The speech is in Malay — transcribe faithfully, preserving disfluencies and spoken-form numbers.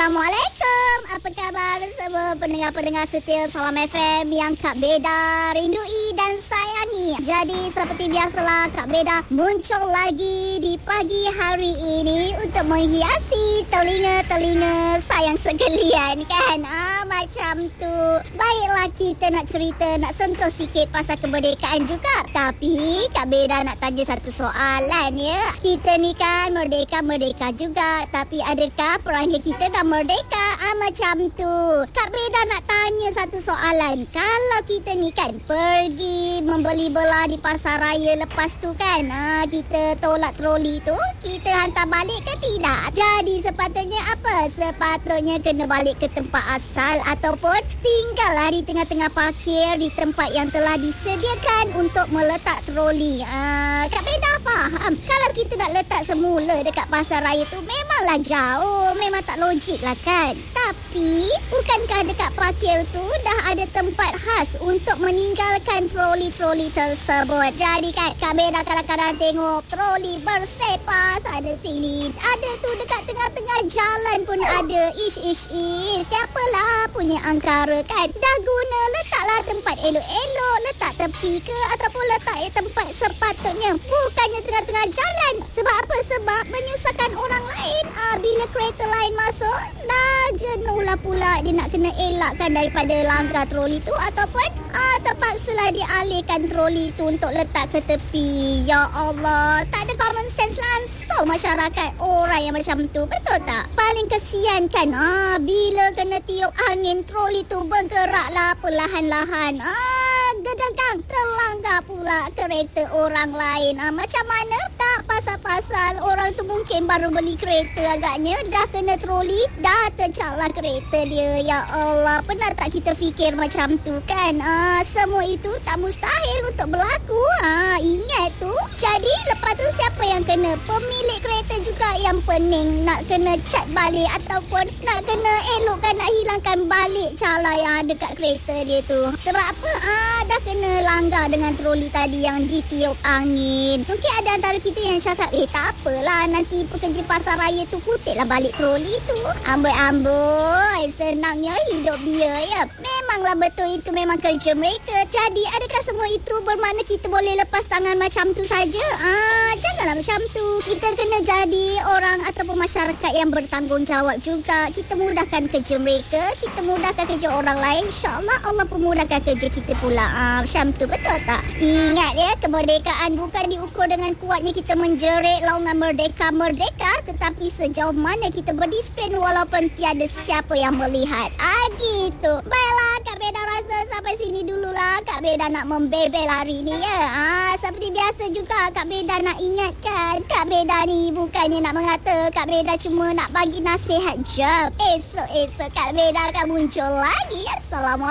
Assalamualaikum. Apa khabar semua pendengar-pendengar setia Salam F M yang Kak Beda rindui dan sayangi. Jadi seperti biasalah, Kak Beda muncul lagi di pagi hari ini untuk menghiasi telinga-telinga sayang sekalian kan. Ah, macam tu. Baiklah, kita nak cerita, nak sentuh sikit pasal kemerdekaan juga. Tapi Kak Beda nak tanya satu soalan ya. Kita ni kan merdeka-merdeka juga, tapi adakah perangai kita dah merdeka? Ah, macam tu. Kak Beda nak tanya satu soalan. Kalau kita ni kan pergi membeli belah di pasar raya, lepas tu kan ah, kita tolak troli tu, kita hantar balik ke tidak? Jadi sepatutnya apa? Sepatutnya kena balik ke tempat asal ataupun tinggallah di tengah-tengah parkir di tempat yang telah disediakan untuk meletak troli. Ah, Kak Beda faham. Kalau kita nak letak semula dekat pasar raya tu memanglah jauh, memang tak logik lah kan. Tapi bukankah dekat parkir tu dah ada tempat khas untuk meninggalkan troli-troli tersebut? Jadi kan Kak Beda kadang-kadang tengok troli bersepas ada sini, ada tu dekat tengah-tengah jalan pun ada. Ish ish ish, siapalah punya angkara kan? Dah guna, letaklah tempat elok-elok, letak tepi ke ataupun letak tempat sepatutnya, bukannya tengah-tengah jalan. Sebab apa? Sebab menyusahkan orang lain. Ah, bila kereta lain masuk, dah jenuh lah pula dia nak kena elakkan daripada langgar troli tu ataupun ah, terpaksalah dialihkan troli tu untuk letak ke tepi. Ya Allah, tak ada common sense langsung masyarakat orang yang macam tu, betul tak? Paling kesian kan ah, bila kena tiup angin troli tu bergeraklah perlahan-lahan. Ah, gedang terlanggar pula kereta orang lain. Ah, macam mana? Tak pasal-pasal orang tu mungkin baru beli kereta agaknya dah kena troli, dah tercaklah kereta dia. Ya Allah, pernah tak kita fikir macam tu kan? Ah, semua itu tak mustahil untuk berlaku. Ah, ingat tu. Jadi lepas tu siapa yang kena? Pemilik kereta juga yang pening nak kena cat balik ataupun nak kena elokkan, nak hilangkan balik cala yang ada kat kereta dia tu. Sebab apa? Ah, dah kena langgar dengan troli tadi yang ditiup angin. Mungkin ada antara kita yang cakap, eh tak apalah, nanti pekerja pasar raya tu kutiplah balik troli tu. Amboi-amboi, senangnya hidup dia ya. Memanglah betul, itu memang kerja mereka. Jadi adakah semua itu bermakna kita boleh lepas tangan macam tu saja? Ah, janganlah macam tu. Kita kena jadi orang ataupun masyarakat yang bertanggungjawab juga. Kita mudahkan kerja mereka, kita mudahkan kerja orang lain. InsyaAllah Allah pemudahkan kerja kita pula. Ah, macam tu, betul tak? Ingat ya, kemerdekaan bukan diukur dengan kuatnya kita menjerit laungan merdeka-merdeka, tetapi sejauh mana kita berdisiplin walaupun tiada siapa yang melihat. Ah, gitu. Baiklah, Kak Beda rasa sampai sini dululah. Kak Beda nak membebel hari ni ya. Ah, seperti biasa juga Kak Beda nak ingatkan, Kak Beda ni bukannya nak mengata, Kak Beda cuma nak bagi nasihat je. Esok-esok Kak Beda akan muncul lagi. Assalamualaikum.